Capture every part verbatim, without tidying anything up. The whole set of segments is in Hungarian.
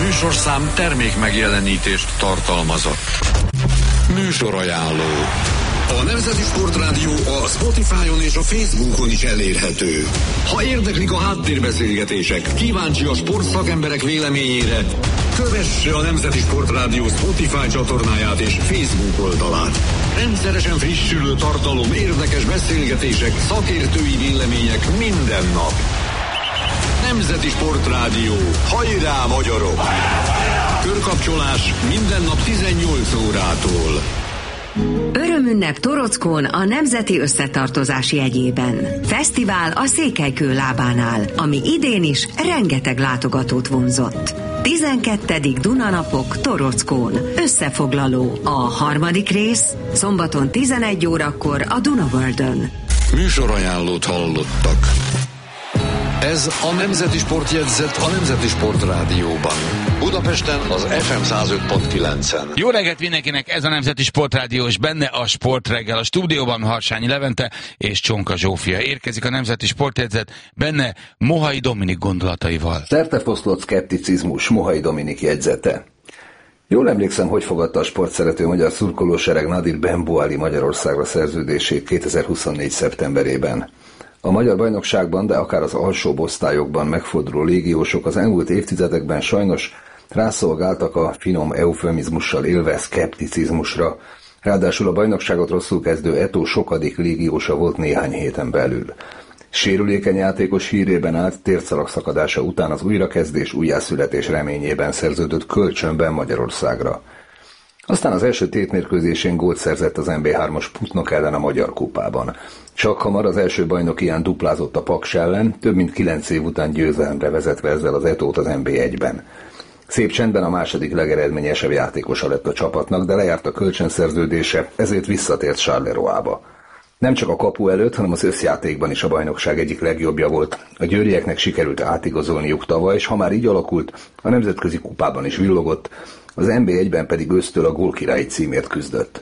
műsorszám termék megjelenítést tartalmazott. Műsorajánló. A Nemzeti Sportrádió a Spotify-on és a Facebookon is elérhető. Ha érdeklik a háttérbeszélgetések, kíváncsi a sportszakemberek véleményére, kövesse a Nemzeti Sportrádió Spotify csatornáját és Facebook oldalát. Rendszeresen frissülő tartalom, érdekes beszélgetések, szakértői vélemények minden nap. Nemzeti Sportrádió. Hajrá, magyarok! Körkapcsolás minden nap tizennyolc órától. Örömünnep Torockón a Nemzeti Összetartozás jegyében. Fesztivál a Székelykő lábánál, ami idén is rengeteg látogatót vonzott. tizenkettedik Dunanapok Torockón. Összefoglaló. A harmadik rész szombaton tizenegy órakor a Duna Worldön. Műsorajánlót hallottak. Ez a Nemzeti Sportjegyzet a Nemzeti Sportrádióban. Budapesten az ef em száz öt pont kilencen. Jó reggelt mindenkinek, ez a Nemzeti Sportrádió, és benne a Sportreggel. A stúdióban Harsányi Levente és Csonka Zsófia. Érkezik a Nemzeti Sportjegyzet, benne Mohai Dominik gondolataival. Szertefoszlott szkepticizmus, Mohai Dominik jegyzete. Jól emlékszem, hogy fogadta a sportszerető magyar szurkolósereg Nadir Benboali Magyarországra szerződését kétezer-huszonnégy szeptemberében. A magyar bajnokságban, de akár az alsóbb osztályokban megforduló légiósok az elmúlt évtizedekben sajnos rászolgáltak a finom eufemizmussal élve szkepticizmusra, ráadásul a bajnokságot rosszul kezdő Eto'o sokadik légiósa volt néhány héten belül. Sérülékeny játékos hírében állt, térdszalag szakadása után az újrakezdés, újjászületés reményében szerződött kölcsönben Magyarországra. Aztán az első tétmérkőzésén gólt szerzett az en bé hármas Putnok ellen a Magyar Kupában. Csak hamar az első bajnok ilyen duplázott a Paks ellen, több mint kilenc év után győzelemre vezetve ezzel az Etót az en bé egyben. Szép csendben a második legeredményesebb játékosa lett a csapatnak, de lejárt a kölcsönszerződése, ezért visszatért Charleroi-ba. Nem csak a kapu előtt, hanem az összjátékban is a bajnokság egyik legjobbja volt. A győrieknek sikerült átigazolniuk tavaly, és ha már így alakult, a nemzetközi kupában is villogott, az en bé egyben pedig ősztől a gólkirályi címért küzdött.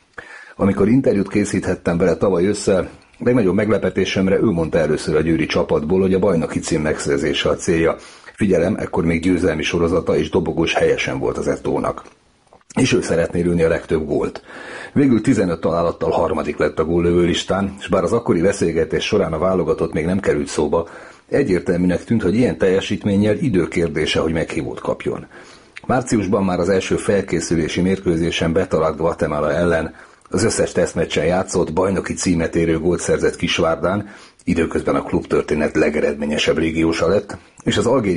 Amikor interjút készíthettem vele tavaly ősszel, legnagyobb meglepetésemre ő mondta először a győri csapatból, hogy a bajnoki cím megszerzése a célja. Figyelem, ekkor még győzelmi sorozata és dobogós helyesen volt az Etónak. És ő szeretné lőni a legtöbb gólt. Végül tizenöt találattal harmadik lett a góllövő listán, és bár az akkori beszélgetés során a válogatott még nem került szóba, egyértelműnek tűnt, hogy ilyen teljesítménnyel időkérdése, hogy meghívót kapjon. Márciusban már az első felkészülési mérkőzésen betalált Guatemala ellen, az összes tesztmeccsen játszott, bajnoki címet érő gólt szerzett Kisvárdán, időközben a klubtörténet legeredményesebb légiósa lett, és az algériai